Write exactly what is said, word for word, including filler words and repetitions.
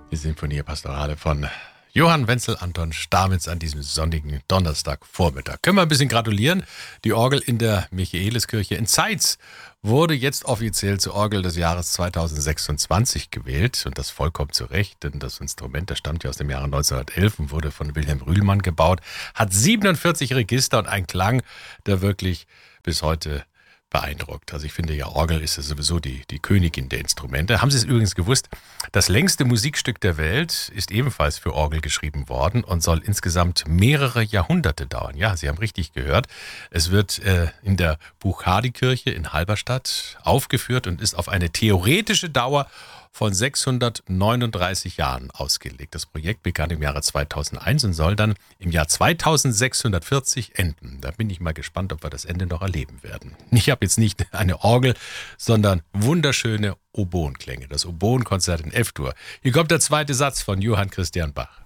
Die Sinfonie Pastorale von Johann Wenzel Anton Stamitz an diesem sonnigen Donnerstagvormittag. Können wir ein bisschen gratulieren? Die Orgel in der Michaeliskirche in Zeitz wurde jetzt offiziell zur Orgel des Jahres zweitausendsechsundzwanzig gewählt. Und das vollkommen zu Recht, denn das Instrument, das stammt ja aus dem Jahre neunzehnhundertelf und wurde von Wilhelm Rühlmann gebaut, hat siebenundvierzig Register und einen Klang, der wirklich bis heute beeindruckt. Also ich finde ja, Orgel ist ja sowieso die, die Königin der Instrumente. Haben Sie es übrigens gewusst? Das längste Musikstück der Welt ist ebenfalls für Orgel geschrieben worden und soll insgesamt mehrere Jahrhunderte dauern. Ja, Sie haben richtig gehört. Es wird äh, in der Buchardikirche in Halberstadt aufgeführt und ist auf eine theoretische Dauer von sechshundertneununddreißig Jahren ausgelegt. Das Projekt begann im Jahre zweitausendeins und soll dann im Jahr zweitausendsechshundertvierzig enden. Da bin ich mal gespannt, ob wir das Ende noch erleben werden. Ich habe jetzt nicht eine Orgel, sondern wunderschöne Oboenklänge. Das Oboenkonzert in F-Dur. Hier kommt der zweite Satz von Johann Christian Bach.